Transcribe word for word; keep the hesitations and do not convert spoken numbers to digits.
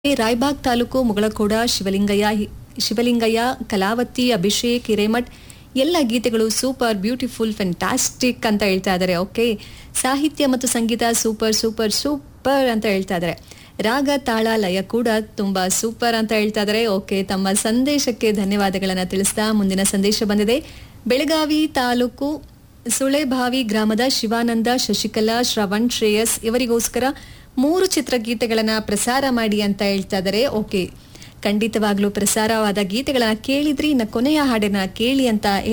ರಾಯಬಾಗ್ ತಾಲೂಕು ಮುಗಳಕೋಡ ಶಿವಲಿಂಗಯ್ಯ ಶಿವಲಿಂಗಯ್ಯ ಕಲಾವತಿ ಅಭಿಷೇಕ್ ಹಿರೇಮಠ್ ಎಲ್ಲ ಗೀತೆಗಳು super beautiful fantastic ಅಂತ ಹೇಳ್ತಾ ಇದ್ದಾರೆ. ಓಕೆ, ಸಾಹಿತ್ಯ ಮತ್ತು ಸಂಗೀತ ಸೂಪರ್ ಸೂಪರ್ ಸೂಪರ್ ಅಂತ ಹೇಳ್ತಾ ಇದ್ದಾರೆ. ರಾಗ ತಾಳ ಲಯ ಕೂಡ ತುಂಬಾ ಸೂಪರ್ ಅಂತ ಹೇಳ್ತಾ ಇದ್ದಾರೆ. ಓಕೆ, ತಮ್ಮ ಸಂದೇಶಕ್ಕೆ ಧನ್ಯವಾದಗಳನ್ನ ತಿಳಿಸ್ತಾ ಮುಂದಿನ ಸಂದೇಶ ಬಂದಿದೆ. ಬೆಳಗಾವಿ ತಾಲೂಕು ಸುಳೆಭಾವಿ ಗ್ರಾಮದ ಶಿವಾನಂದ, ಶಶಿಕಲಾ, ಶ್ರವಣ್, ಶ್ರೇಯಸ್ ಇವರಿಗೋಸ್ಕರ ಮೂರು ಚಿತ್ರಗೀತೆಗಳನ್ನ ಪ್ರಸಾರ ಮಾಡಿ ಅಂತ ಹೇಳ್ತಾ ಇದ್ದಾರೆ. ಓಕೆ, ಖಂಡಿತವಾಗ್ಲೂ ಪ್ರಸಾರವಾದ ಗೀತೆಗಳನ್ನ ಕೇಳಿದ್ರಿ. ಇನ್ನು ಕೊನೆಯ ಹಾಡನ್ನ ಕೇಳಿ ಅಂತ